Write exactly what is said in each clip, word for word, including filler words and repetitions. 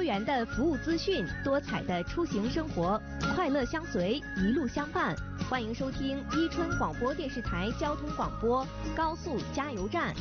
多元的服务资讯，多彩的出行生活，快乐相随，一路相伴。欢迎收听伊春广播电视台交通广播高速加油站。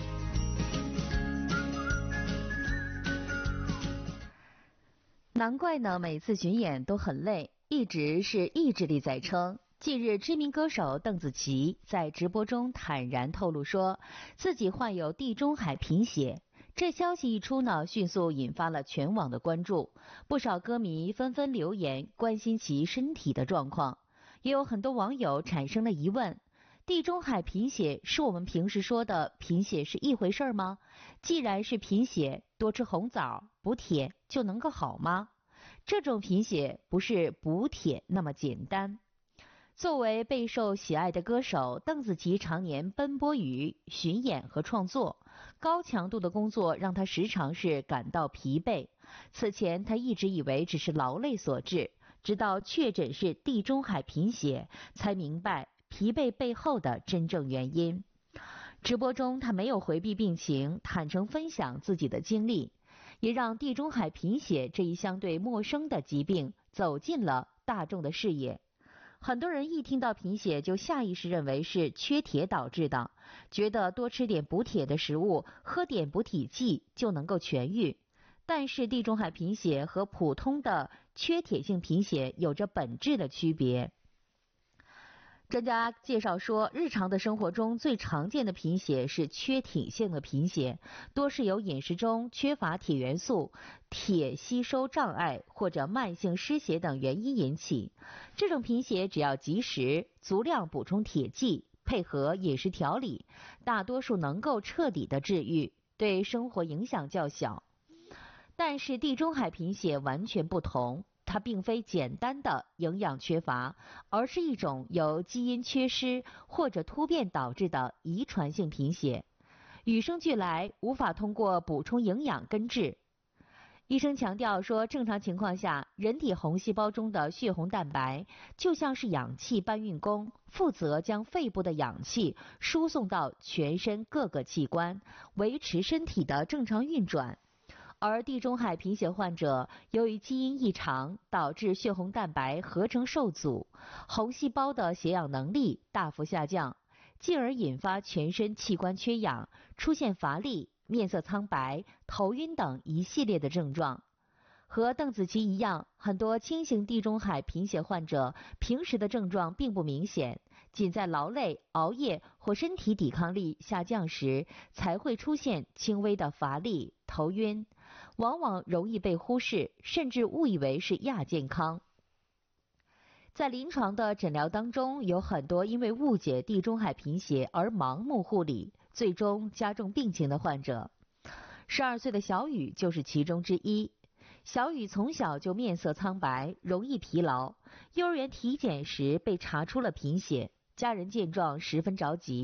难怪呢，每次巡演都很累，一直是意志力在撑。近日，知名歌手邓紫棋在直播中坦然透露说，自己患有地中海贫血。这消息一出呢，迅速引发了全网的关注，不少歌迷纷纷留言关心其身体的状况，也有很多网友产生了疑问：地中海贫血是我们平时说的贫血是一回事吗？既然是贫血，多吃红枣补铁就能够好吗？这种贫血不是补铁那么简单。作为备受喜爱的歌手，邓紫棋常年奔波于巡演和创作，高强度的工作让她时常是感到疲惫。此前她一直以为只是劳累所致，直到确诊是地中海贫血，才明白疲惫背后的真正原因。直播中她没有回避病情，坦诚分享自己的经历，也让地中海贫血这一相对陌生的疾病走进了大众的视野。很多人一听到贫血就下意识认为是缺铁导致的，觉得多吃点补铁的食物，喝点补体剂就能够痊愈。但是地中海贫血和普通的缺铁性贫血有着本质的区别。专家介绍说，日常的生活中最常见的贫血是缺铁性的贫血，多是由饮食中缺乏铁元素、铁吸收障碍或者慢性失血等原因引起。这种贫血只要及时、足量补充铁剂，配合饮食调理，大多数能够彻底的治愈，对生活影响较小。但是地中海贫血完全不同，它并非简单的营养缺乏，而是一种由基因缺失或者突变导致的遗传性贫血，与生俱来，无法通过补充营养根治。医生强调说，正常情况下，人体红细胞中的血红蛋白就像是氧气搬运工，负责将肺部的氧气输送到全身各个器官，维持身体的正常运转。而地中海贫血患者由于基因异常，导致血红蛋白合成受阻，红细胞的携氧能力大幅下降，进而引发全身器官缺氧，出现乏力、面色苍白、头晕等一系列的症状。和邓紫棋一样，很多轻型地中海贫血患者平时的症状并不明显，仅在劳累、熬夜或身体抵抗力下降时才会出现轻微的乏力、头晕，往往容易被忽视，甚至误以为是亚健康。在临床的诊疗当中，有很多因为误解地中海贫血而盲目护理，最终加重病情的患者。十二岁的小雨就是其中之一。小雨从小就面色苍白，容易疲劳，幼儿园体检时被查出了贫血，家人见状十分着急。